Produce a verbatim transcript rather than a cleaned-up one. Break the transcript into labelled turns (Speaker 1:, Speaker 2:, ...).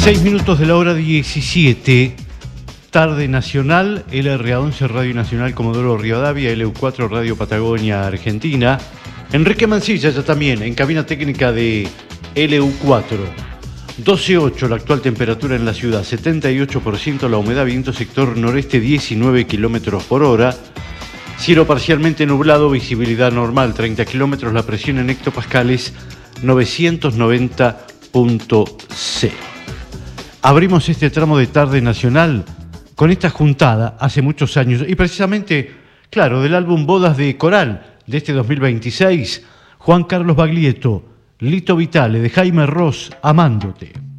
Speaker 1: Seis minutos de la hora diecisiete, tarde nacional, L R A once Radio Nacional Comodoro Rivadavia, L U cuatro Radio Patagonia Argentina. Enrique Mancilla ya también en cabina técnica de L U cuatro. doce coma ocho la actual temperatura en la ciudad, setenta y ocho por ciento la humedad, viento sector noreste diecinueve kilómetros por hora. Cielo parcialmente nublado, visibilidad normal treinta kilómetros, la presión en hectopascales novecientos noventa punto cero. Abrimos este tramo de tarde nacional con esta juntada hace muchos años y precisamente, claro, del álbum Bodas de Coral de este dos mil veintiséis, Juan Carlos Baglietto, Lito Vitale, de Jaime Ross, Amándote.